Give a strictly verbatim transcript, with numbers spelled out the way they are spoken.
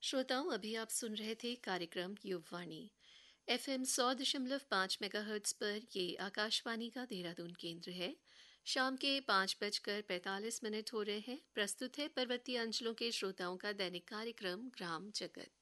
श्रोताओं, अभी आप सुन रहे थे कार्यक्रम युववाणी। एफएम सौ दशमलव पाँच मेगाहर्ट्ज पर ये आकाशवाणी का देहरादून केंद्र है। शाम के पाँच बजकर पैंतालीस मिनट हो रहे हैं। प्रस्तुत है पर्वतीय अंचलों के श्रोताओं का दैनिक कार्यक्रम ग्राम जगत।